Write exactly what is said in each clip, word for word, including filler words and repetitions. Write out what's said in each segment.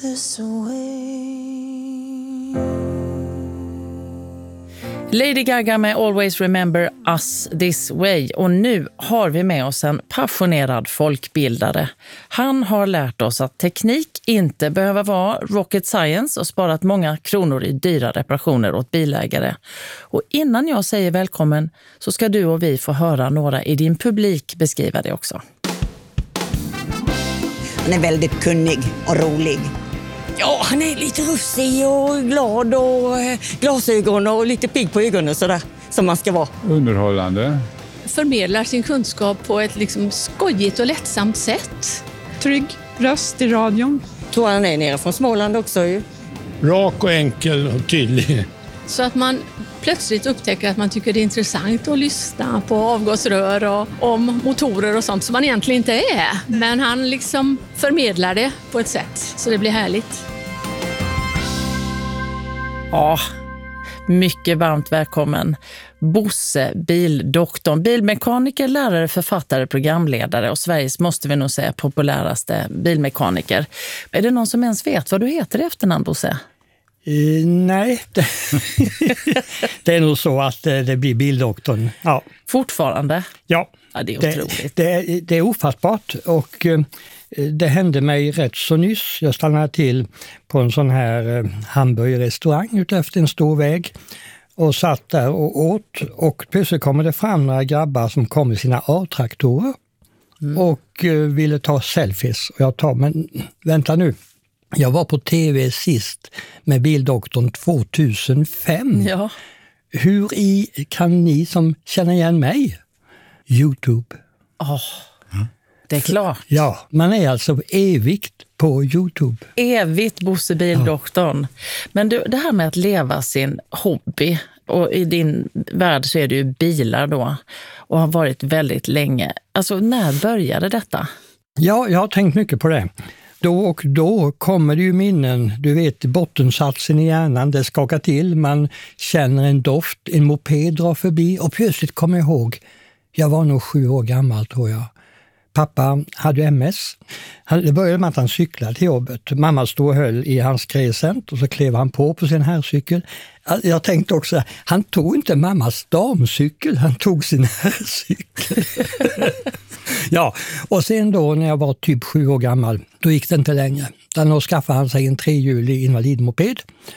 this way. Lady Gaga med Always Remember Us This Way. Och nu har vi med oss en passionerad folkbildare. Han har lärt oss att teknik inte behöver vara rocket science och sparat många kronor i dyra reparationer åt bilägare. Och innan jag säger välkommen så ska du och vi få höra några i din publik beskriva det också. Han är väldigt kunnig och rolig. Ja, han är lite russig och glad och eh, glasögon och lite pigg på ögonen sådär, som man ska vara. Underhållande. Förmedlar sin kunskap på ett liksom skojigt och lättsamt sätt. Trygg röst i radion. Tror han är nere från Småland också ju. Rak och enkel och tydlig. Så att man plötsligt upptäcker att man tycker det är intressant att lyssna på avgasrör och om motorer och sånt som man egentligen inte är. Men han liksom förmedlar det på ett sätt så det blir härligt. Ja, mycket varmt välkommen. Bosse, bildoktorn, bilmekaniker, lärare, författare, programledare och Sveriges, måste vi nog säga, populäraste bilmekaniker. Är det någon som ens vet vad du heter i efternamn, Bosse? Uh, nej, det, det är nog så att det, det blir bildoktorn. Ja. Fortfarande? Ja, ja det är otroligt. Det, det, det är ofattbart och uh, det hände mig rätt så nyss. Jag stannade till på en sån här uh, hamburgerrestaurang utefter en stor väg och satt där och åt, och plötsligt kommer det fram några grabbar som kom med sina A-traktorer mm. och uh, ville ta selfies. Och jag tar, men vänta nu. Jag var på tv sist med bildoktorn tvåtusenfem. Ja. Hur i kan ni som känner igen mig? YouTube. Oh, det är klart. Ja, man är alltså evigt på YouTube. Evigt Bosse bildoktorn. Ja. Men du, det här med att leva sin hobby, och i din värld så är det ju bilar då, och har varit väldigt länge. Alltså när började detta? Ja, jag har tänkt mycket på det. Då och då kommer det ju minnen, du vet, bottensatsen i hjärnan, det skakar till, man känner en doft, en moped drar förbi och plötsligt kommer jag ihåg, jag var nog sju år gammal tror jag. Pappa hade M S. Det började med att han cyklade till jobbet. Mamma stod och höll i hans crescent och så klev han på på sin herrcykel. Jag tänkte också, han tog inte mammas damcykel, han tog sin herrcykel. Ja, och sen då när jag var typ sju år gammal, då gick det inte längre. Då skaffade han sig en trehjulig invalidmoped.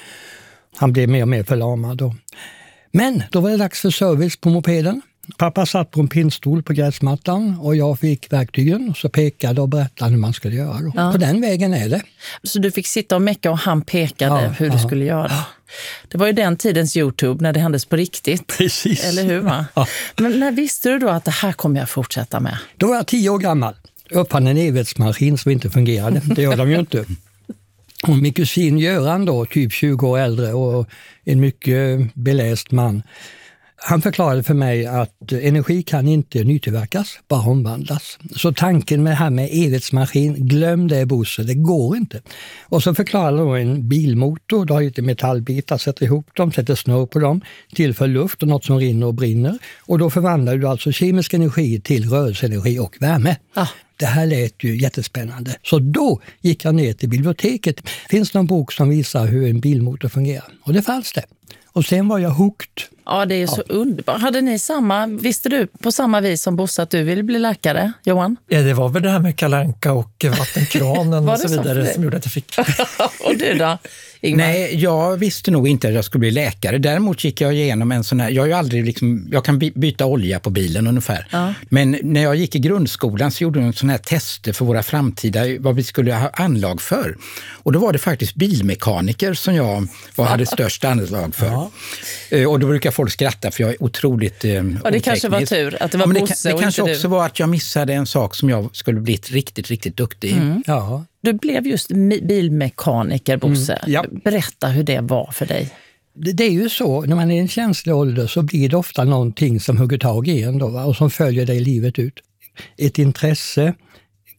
Han blev mer och mer förlamad då. Men då var det dags för service på mopeden. Pappa satt på en pinnstol på gräsmattan och jag fick verktygen och så pekade och berättade hur man skulle göra. Då. Ja. På den vägen är det. Så du fick sitta och mecka och han pekade ja, hur ja. du skulle göra. Det var ju den tidens YouTube när det händes på riktigt. Precis. Eller hur va? Ja. Men när visste du då att det här kommer jag fortsätta med? Då var jag tio år gammal. Jag uppfann en evighetsmaskin som inte fungerade. Det gör de ju inte. Och min kusin Göran då, typ tjugo år äldre och en mycket beläst man. Han förklarade för mig att energi kan inte nytillverkas, bara omvandlas. Så tanken med det här med evighetsmaskin, glöm det Bosse, det går inte. Och så förklarade de en bilmotor, du har lite metallbitar, sätter ihop dem, sätter snurr på dem, tillför luft och något som rinner och brinner. Och då förvandlar du alltså kemisk energi till rörelseenergi och värme. Ah. Det här lät ju jättespännande. Så då gick jag ner till biblioteket. Finns det någon bok som visar hur en bilmotor fungerar? Och det fanns det. Och sen var jag hooked. Ja, det är så ja. underbart. Hade ni samma, visste du på samma vis som Bosse att du ville bli läkare, Johan? Ja, det var väl det här med kalanka och vattenkranen och så vidare som gjorde att jag fick. Och du då? Ingmar? Nej, jag visste nog inte att jag skulle bli läkare. Däremot gick jag igenom en sån här, jag har ju aldrig liksom, jag kan byta olja på bilen ungefär. Ja. Men när jag gick i grundskolan så gjorde de en sån här tester för våra framtida, vad vi skulle ha anlag för. Och då var det faktiskt bilmekaniker som jag var, hade störst anlag för. Ja. Och då brukar folk skratta för jag är otroligt eh, ja, det oteknisk. Kanske var tur att det var ja, Bosse det, det och kanske inte också du. var att jag missade en sak som jag skulle blivit riktigt, riktigt duktig i. Mm. Ja. Du blev just bilmekaniker, Bosse. Mm. Ja. Berätta hur det var för dig. Det, det är ju så, när man är i en känslig ålder så blir det ofta någonting som hugger tag i en då, va? Och som följer dig livet ut. Ett intresse,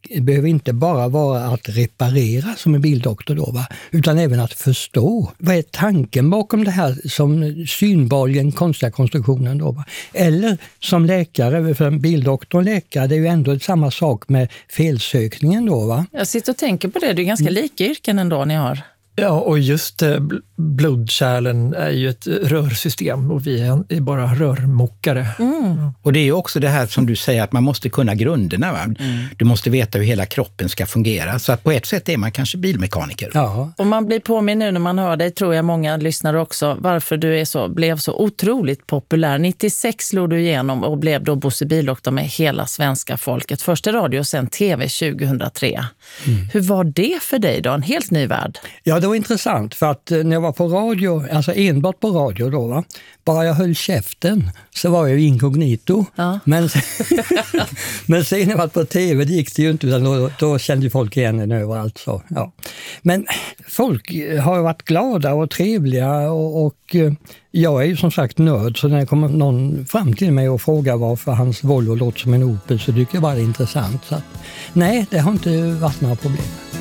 behöver inte bara vara att reparera som en bildoktor då, va? Utan även att förstå. Vad är tanken bakom det här som synbarligen konstiga konstruktionen då, va? Eller som läkare, för en bildoktor och läkare, det är ju ändå samma sak med felsökningen då, va? Jag sitter och tänker på det, det är ganska lika yrken ändå ni har. Ja, och just eh, blodkärlen är ju ett rörsystem och vi är bara rörmokare. Mm. Och det är ju också det här som du säger att man måste kunna grunderna. Va? Mm. Du måste veta hur hela kroppen ska fungera. Så att på ett sätt är man kanske bilmekaniker. Ja. Och man blir påminn nu när man hör dig, tror jag många lyssnare också, varför du är så, blev så otroligt populär. nittiosex slog du igenom och blev då Bosse Bildoktor med hela svenska folket. Först i radio och sen tv tjugohundratre. Mm. Hur var det för dig då? En helt ny värld? Ja, det var intressant för att när jag var på radio, alltså enbart på radio då, va? Bara jag höll käften så var jag inkognito. Ja. Men, men sen när jag var på tv det gick det ju inte, utan då, då kände folk igen en överallt. Så, ja. Men folk har varit glada och trevliga och, och jag är ju som sagt nörd, så när det kommer någon fram till mig och frågar varför hans Volvo låter som en Opel så tycker jag bara det är intressant. Så att, nej, det har inte varit några problem.